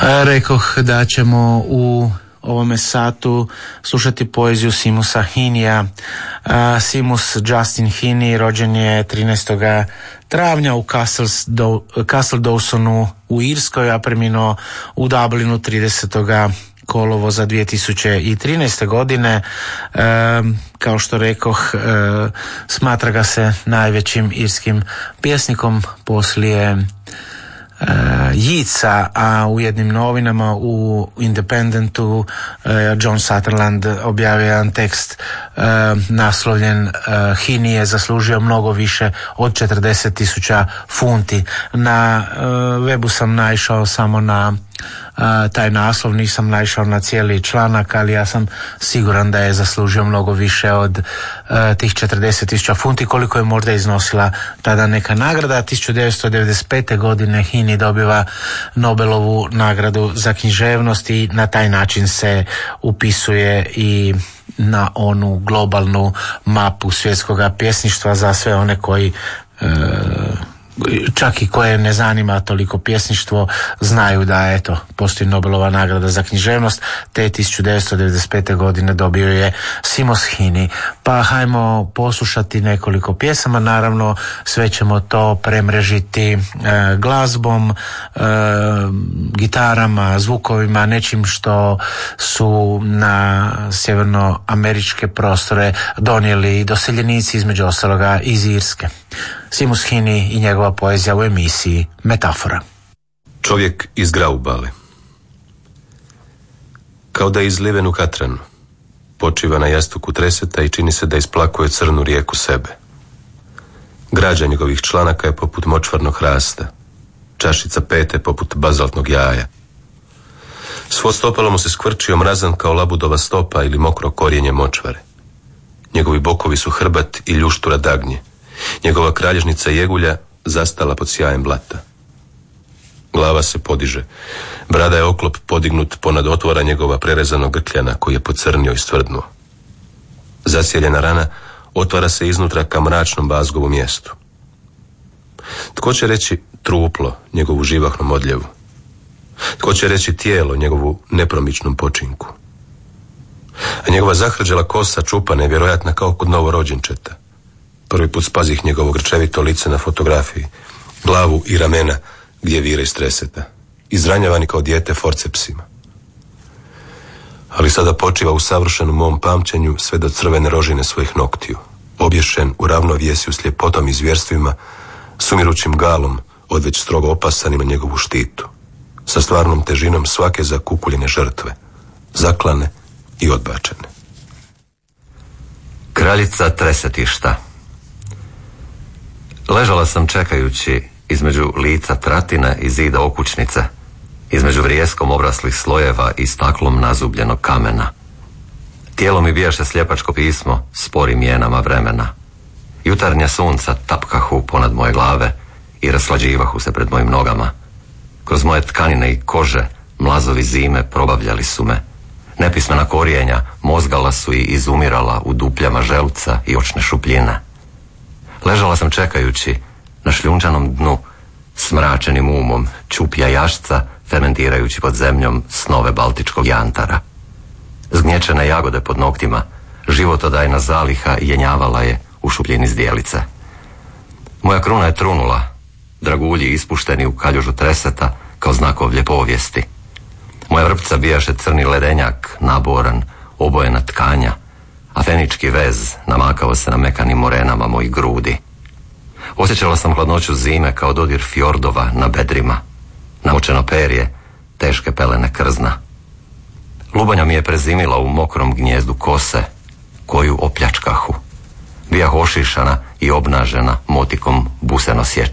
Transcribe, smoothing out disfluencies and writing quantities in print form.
Rekoh da ćemo u ovome satu slušati poeziju Seamusa Heaneyja. Seamus Justin Heaney rođen je 13. travnja u Castle Dawsonu u Irskoj, a preminuo u Dublinu 30. kolovoza 2013. godine. Kao što rekoh, smatra ga se najvećim irskim pjesnikom poslije Yeatsa, a u jednim novinama u Independentu John Sutherland objavio jedan tekst naslovljen Heaney je zaslužio mnogo više od 40.000 funti. Na webu sam naišao samo na taj naslov, nisam naišao na cijeli članak, ali ja sam siguran da je zaslužio mnogo više od tih 40.000 funti, koliko je možda iznosila tada neka nagrada. 1995. godine Heaney dobiva Nobelovu nagradu za književnost i na taj način se upisuje i na onu globalnu mapu svjetskog pjesništva za sve one koji čak i koje ne zanima toliko pjesništvo, znaju da eto postoji Nobelova nagrada za književnost. Te 1995. godine dobio je Seamus Heaney. Pa hajmo poslušati nekoliko pjesama, naravno sve ćemo to premrežiti glazbom, gitarama, zvukovima, nečim što su na sjevernoameričke prostore donijeli doseljenici, između ostaloga iz Irske. Seamus Heaney i njegova poezija u emisiji Metafora. Čovjek iz Graubale. Kao da je izliven u katran, počiva na jastuku treseta i čini se da isplakuje crnu rijeku sebe. Građa njegovih članaka je poput močvarnog hrasta, čašica pete poput bazaltnog jaja. Svo stopalo mu se skvrčio mrazan kao labudova stopa ili mokro korijenje močvare. Njegovi bokovi su hrbat i ljuštura dagnje. Njegova kralježnica jegulja zastala pod sjajem blata. Glava se podiže. Brada je oklop podignut ponad otvora njegova prerezanog grkljana koji je pocrnio i stvrdnuo. Zasjeljena rana otvara se iznutra ka mračnom bazgovom mjestu. Tko će reći truplo njegovu živahnom odljevu? Tko će reći tijelo njegovu nepromičnom počinku? A njegova zahrđela kosa čupana je vjerojatna kao kod novorođenčeta. Prvi put spazih njegovo grčevito lice na fotografiji, glavu i ramena gdje vire iz treseta, izranjavani kao dijete forcepsima. Ali sada počiva u savršenom mom pamćenju sve do crvene rožine svojih noktiju, obješen u ravnovjesju s ljepotom i zvjerstvima, sumirućim galom od već strogo opasanim na njegovu štitu, sa stvarnom težinom svake zakukuljene žrtve, zaklane i odbačene. Kraljica tresetišta. Ležala sam čekajući između lica tratine i zida okućnice, između vrijeskom obraslih slojeva i staklom nazubljenog kamena. Tijelo mi bijaše sljepačko pismo sporim mjenama vremena. Jutarnja sunca tapkahu ponad moje glave i raslađivahu se pred mojim nogama. Kroz moje tkanine i kože mlazovi zime probavljali su me. Nepismena korijenja mozgala su i izumirala u dupljama želuca i očne šupljine. Ležala sam čekajući na šljunčanom dnu, smračenim umom, čupja jašca, fermentirajući pod zemljom snove baltičkog jantara. Zgnječene jagode pod noktima, životodajna zaliha jenjavala je u šupljini zdjelice. Moja kruna je trunula, dragulji ispušteni u kaljužu treseta kao znakovlje povijesti. Moja vrpca bijaše crni ledenjak, naboran, obojena tkanja, a fenički vez namakao se na mekanim morenama mojih grudi. Osjećala sam hladnoću zime kao dodir fjordova na bedrima, namočeno perje, teške pelene krzna. Lubanja mi je prezimila u mokrom gnjezdu kose, koju opljačkahu. Bijah ošišana i obnažena motikom buseno sječe.